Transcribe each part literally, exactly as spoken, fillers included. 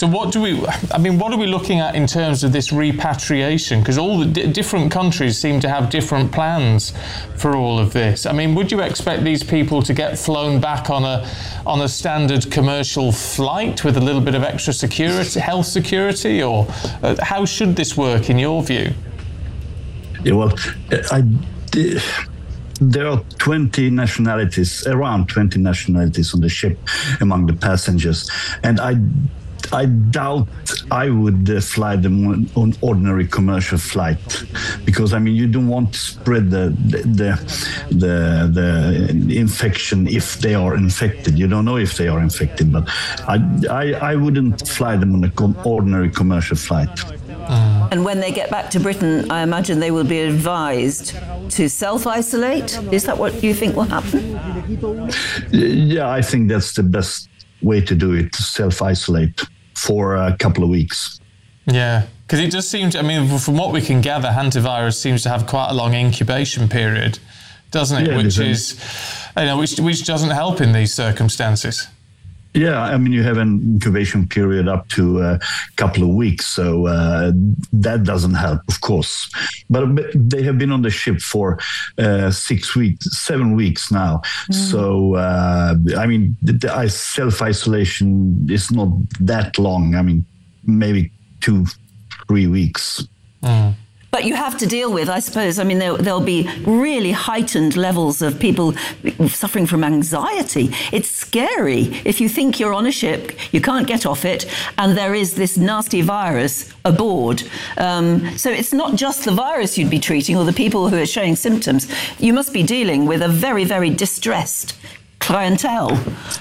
So what do we, I mean, what are we looking at in terms of this repatriation? Because all the d- different countries seem to have different plans for all of this. I mean, would you expect these people to get flown back on a on a standard commercial flight with a little bit of extra security, health security, or uh, how should this work in your view? Yeah, well, I, there are twenty nationalities, around twenty nationalities on the ship among the passengers, and I. I doubt I would uh, fly them on, on ordinary commercial flight, because I mean you don't want to spread the the the the infection if they are infected. You don't know if they are infected, but I I, I wouldn't fly them on an com- ordinary commercial flight. And when they get back to Britain, I imagine they will be advised to self-isolate. Is that what you think will happen? Yeah, I think that's the best way to do it, to self-isolate for a couple of weeks. Yeah, because it does seem to, I mean, from what we can gather, hantavirus seems to have quite a long incubation period, doesn't it? Yeah, which is, you know, which, which doesn't help in these circumstances. Yeah, I mean, you have an incubation period up to a couple of weeks, so uh, that doesn't help, of course. But, but they have been on the ship for uh, six weeks, seven weeks now. Mm. So, uh, I mean, the, the self-isolation is not that long. I mean, maybe two, three weeks. Mm. But you have to deal with, I suppose, I mean, there, there'll be really heightened levels of people suffering from anxiety. It's scary if you think you're on a ship, you can't get off it, and there is this nasty virus aboard. Um, so it's not just the virus you'd be treating or the people who are showing symptoms. You must be dealing with a very, very distressed clientele.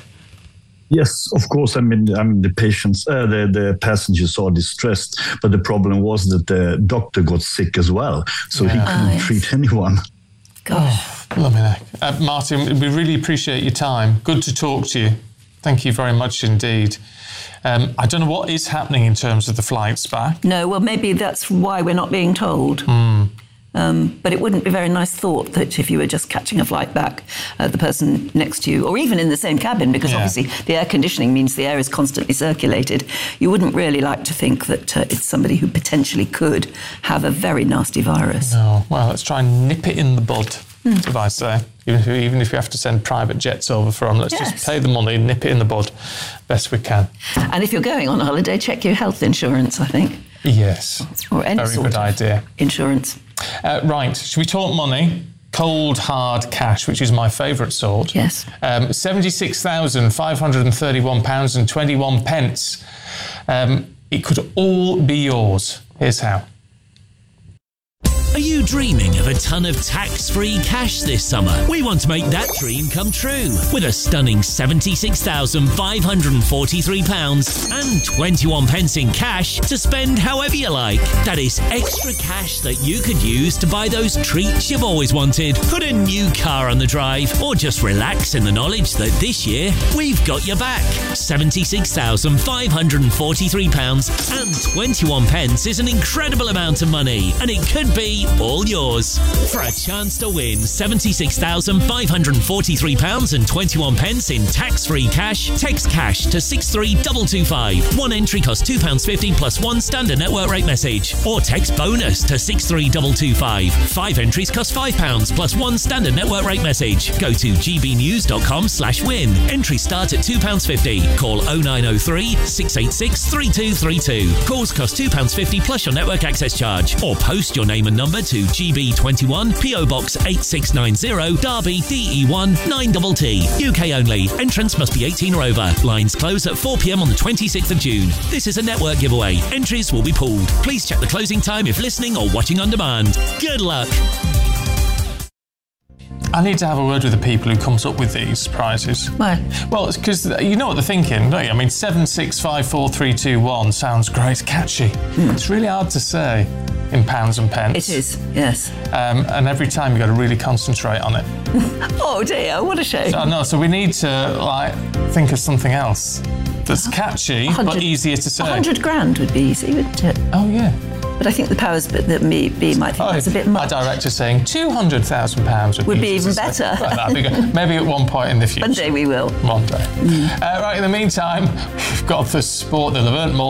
Yes, of course. I mean, I mean the patients, uh, the the passengers are distressed, but the problem was that the doctor got sick as well, so yeah. he couldn't oh, yes. treat anyone. Gosh, oh, let me know. Uh, Martin, we really appreciate your time. Good to talk to you. Thank you very much indeed. Um, I don't know what is happening in terms of the flights back. No, well, maybe that's why we're not being told. Mm. Um, but it wouldn't be a very nice thought that if you were just catching a flight back, uh, the person next to you, or even in the same cabin, because yeah. obviously the air conditioning means the air is constantly circulated, you wouldn't really like to think that uh, it's somebody who potentially could have a very nasty virus. No, well, let's try and nip it in the bud, mm. as I say. Even if, even if you have to send private jets over for them, let's yes. just pay the money, nip it in the bud, best we can. And if you're going on holiday, check your health insurance, I think. Yes, or any very sort good of idea. Insurance. Uh, right, should we talk money? Cold, hard cash, which is my favourite sort. Yes. Um, seventy-six thousand five hundred thirty-one pounds and twenty-one pence. Um, it could all be yours. Here's how. Are you dreaming of a ton of tax-free cash this summer? We want to make that dream come true with a stunning seventy-six thousand five hundred forty-three pounds and twenty-one pence in cash to spend however you like. That is extra cash that you could use to buy those treats you've always wanted, put a new car on the drive, or just relax in the knowledge that this year we've got your back. seventy-six thousand five hundred forty-three pounds and twenty-one pence is an incredible amount of money, and it could be all yours. For a chance to win seventy-six thousand five hundred forty-three pounds and twenty-one pence in tax-free cash, text cash to six three two two five. One entry costs two pounds fifty plus one standard network rate message. Or text bonus to six three two two five. Five entries cost five pounds plus one standard network rate message. Go to gbnews.com slash win. Entries start at two pounds fifty. Call oh nine oh three, six eight six, three two three two. Calls cost two pounds fifty plus your network access charge. Or post your name and number to G B twenty-one, P O Box eight six nine zero, Derby, D E one, nine T T. U K only. Entrance must be eighteen or over. Lines close at four p.m. on the twenty-sixth of June. This is a network giveaway. Entries will be pooled. Please check the closing time if listening or watching on demand. Good luck. I need to have a word with the people who comes up with these prizes. Why? Well, it's because you know what they're thinking, don't you? I mean, seven six five four three two one sounds great, catchy. Mm. It's really hard to say in pounds and pence. It is, yes. Um, and every time you've got to really concentrate on it. Oh dear, what a shame. So, no, so we need to like think of something else that's catchy but easier to say. A hundred grand would be easy, wouldn't it? Oh yeah. But I think the powers that me be might think oh, that's a bit much. My director saying two hundred thousand pounds would, would be, be even better. Well, that'd be good. Maybe at one point in the future. One day we will. One day. Mm. Uh, right, in the meantime, we've got the sport. They'll have earned more